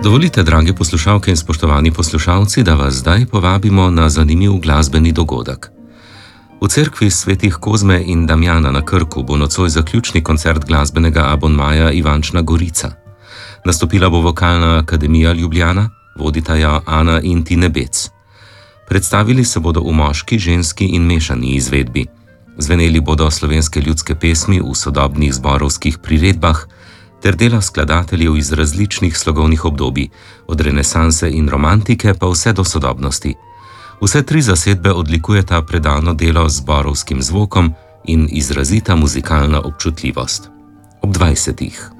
Dovolite, drage poslušalke in spoštovani poslušalci, da vas zdaj povabimo na zanimiv glasbeni dogodek. V cerkvi svetih Kozme in Damjana na Krku bo nocoj zaključni koncert glasbenega abonmaja Ivančna Gorica. Nastopila bo Vokalna akademija Ljubljana, vodita jo Ana in Tine Bec. Predstavili se bodo v moški, ženski in mešani izvedbi. Zveneli bodo slovenske ljudske pesmi v sodobnih zborovskih priredbah ter dela skladateljev iz različnih slogovnih obdobij, od renesanse in romantike pa vse do sodobnosti. Vse tri zasedbe odlikujeta predano delo z zborovskim zvokom in izrazita muzikalna občutljivost. Ob 20.